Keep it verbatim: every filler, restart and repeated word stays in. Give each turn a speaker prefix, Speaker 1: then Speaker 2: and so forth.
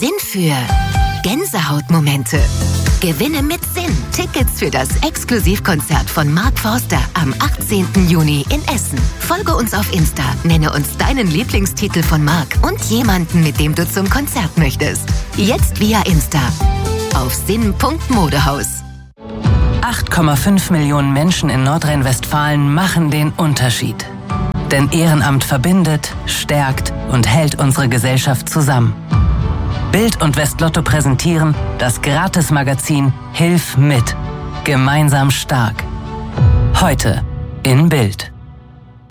Speaker 1: Sinn für Gänsehautmomente. Gewinne mit Sinn Tickets für das Exklusivkonzert von Mark Forster am achtzehnten Juni in Essen. Folge uns auf Insta, nenne uns deinen Lieblingstitel von Mark und jemanden, mit dem du zum Konzert möchtest. Jetzt via Insta auf sinn punkt modehaus.
Speaker 2: acht Komma fünf Millionen Menschen in Nordrhein-Westfalen machen den Unterschied. Denn Ehrenamt verbindet, stärkt und hält unsere Gesellschaft zusammen. Bild und Westlotto präsentieren das Gratis-Magazin Hilf mit. Gemeinsam stark. Heute in Bild.